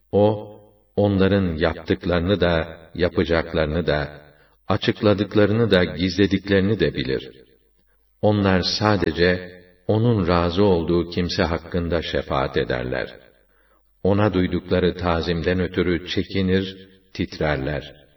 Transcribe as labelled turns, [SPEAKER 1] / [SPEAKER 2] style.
[SPEAKER 1] O, onların yaptıklarını da, yapacaklarını da, açıkladıklarını da, gizlediklerini de bilir. Onlar sadece, onun razı olduğu kimse hakkında şefaat ederler. Ona duydukları tazimden ötürü çekinir, titrerler.